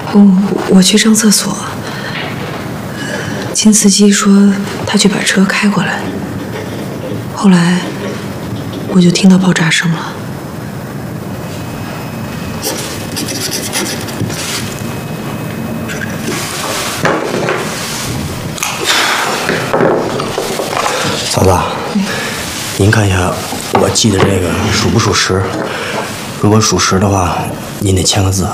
我去上厕所，金司机说他去把车开过来，后来我就听到爆炸声了。 嫂子，您看一下我记的这个属不属实？如果属实的话，您得签个字。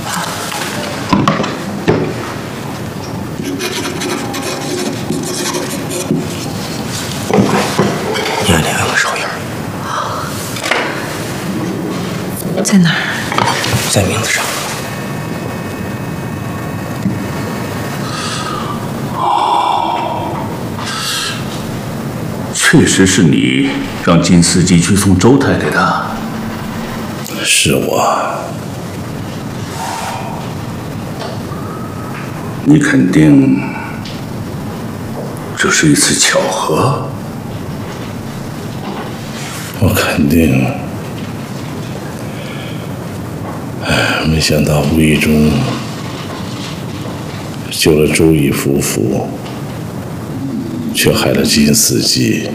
你看这个手印， 在哪儿？ 在名字上。 确实是你让金司机去送周太太的。 是我。 你肯定这是一次巧合？ 我肯定。没想到无意中救了周易夫妇，却害了金司机。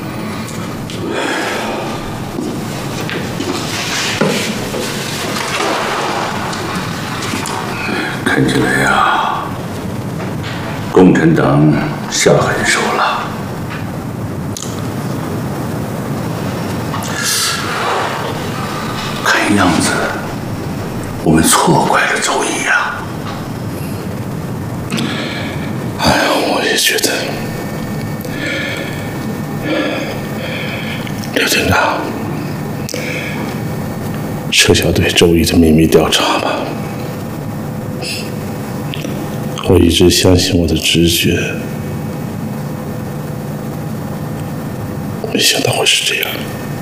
看起来呀，共产党下狠手了。看样子，我们错怪了周易呀。 哎呀，我也觉得。刘厅长，撤销对周易的秘密调查吧。我一直相信我的直觉，没想到会是这样。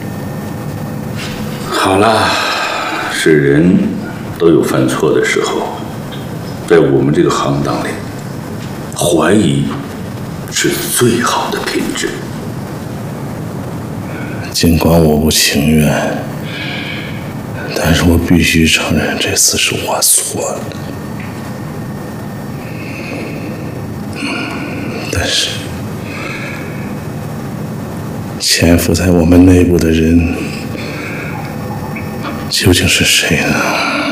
好了，是人都有犯错的时候，在我们这个行当里，怀疑是最好的品质。 尽管我不情愿，但是我必须承认这次是我错了。但是，潜伏在我们内部的人究竟是谁呢？